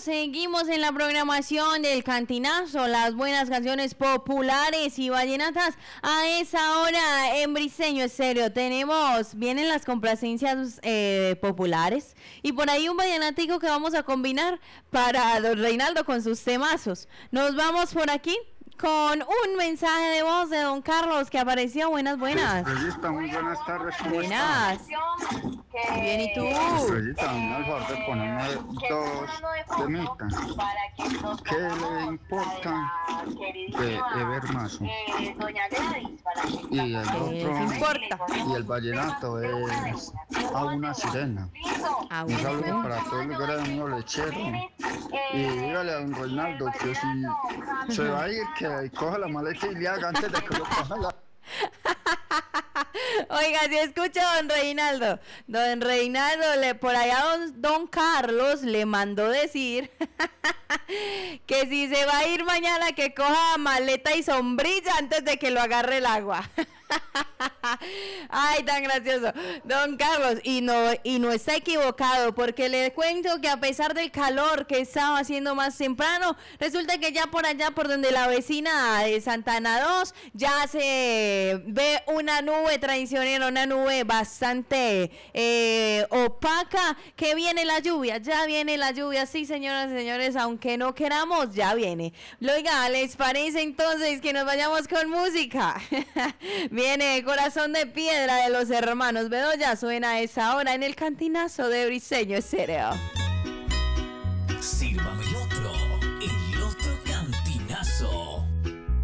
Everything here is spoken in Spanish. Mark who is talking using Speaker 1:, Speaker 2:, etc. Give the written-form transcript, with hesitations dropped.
Speaker 1: seguimos en la programación del Cantinazo, las buenas canciones populares y vallenatas. A esa hora en Briseño Estéreo vienen las complacencias populares y por ahí un vallenatico que vamos a combinar para don Reinaldo con sus temazos. Nos vamos por aquí con un mensaje de voz de don Carlos que apareció. Buenas.
Speaker 2: Estrellita, muy buenas tardes.
Speaker 1: Buenas. Bien, ¿y tú?
Speaker 2: Estrellita, me favor de ponerme dos temitas. ¿Qué le importa de Ever Mazo? Y el otro, y el vallenato es A una sirena. Un saludo para todo el gremio lechero. Y dígale a don Reinaldo que si se va a ir, que coja la maleta y le haga antes de que lo coja la...
Speaker 1: Oiga, si escucha don Reinaldo, por allá don Carlos le mandó decir que si se va a ir mañana que coja maleta y sombrilla antes de que lo agarre el agua. Ay, tan gracioso don Carlos, y no está equivocado, porque le cuento que a pesar del calor que estaba haciendo más temprano, resulta que ya por allá, por donde la vecina de Santana 2, ya se ve una nube traicionera, una nube bastante opaca, que viene la lluvia, ya viene la lluvia, sí, señoras y señores, aunque no queramos, ya viene. Oiga, ¿les parece entonces que nos vayamos con música? Viene Corazón de Piedra de los hermanos Bedoya, suena a esa hora en el Cantinazo de Briseño Estéreo.
Speaker 3: Si